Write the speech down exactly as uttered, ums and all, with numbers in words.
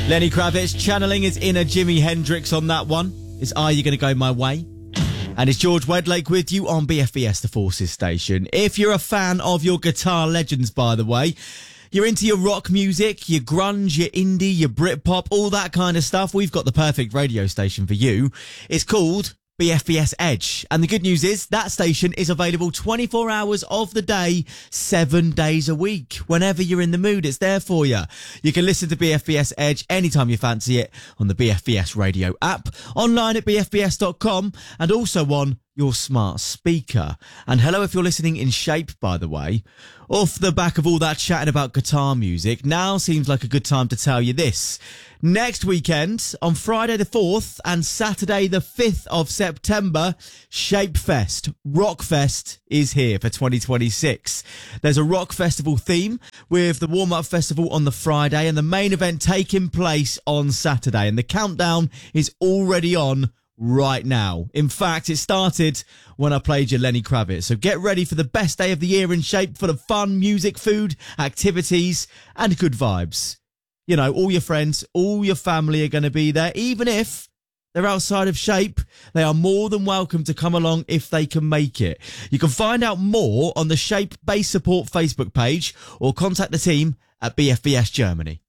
Lenny Kravitz channeling his inner Jimi Hendrix on that one. It's Are You Gonna Go My Way? And it's George Wedlake with you on B F B S The Forces station. If you're a fan of your guitar legends, by the way, you're into your rock music, your grunge, your indie, your Britpop, all that kind of stuff, we've got the perfect radio station for you. It's called B F B S Edge. And the good news is that station is available twenty-four hours of the day, seven days a week. Whenever you're in the mood, it's there for you. You can listen to B F B S Edge anytime you fancy it on the B F B S radio app, online at b f b s dot com, and also on your smart speaker. And hello if you're listening in Shape, by the way. Off the back of all that chatting about guitar music, now seems like a good time to tell you this. Next weekend, on Friday the fourth and Saturday the fifth of September, Shapefest, Rockfest is here for twenty twenty-six. There's a rock festival theme with the warm-up festival on the Friday and the main event taking place on Saturday. And the countdown is already on right now. In fact, it started when I played your Lenny Kravitz. So get ready for the best day of the year in Shape, full of fun, music, food, activities, and good vibes. You know, all your friends, all your family are going to be there. Even if they're outside of Shape, they are more than welcome to come along if they can make it. You can find out more on the Shape Bass Support Facebook page or contact the team at B F B S Germany.